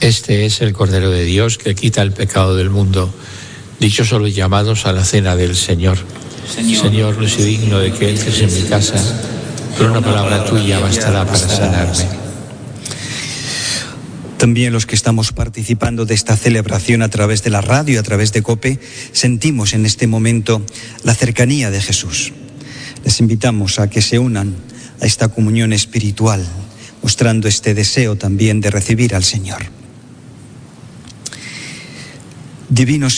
Este es el Cordero de Dios que quita el pecado del mundo. Dichosos los llamados a la cena del Señor. Señor, no soy digno de que entres en mi casa, pero una palabra tuya bastará para sanarme. También los que estamos participando de esta celebración a través de la radio, a través de COPE, sentimos en este momento la cercanía de Jesús. Les invitamos a que se unan a esta comunión espiritual, mostrando este deseo también de recibir al Señor. Divino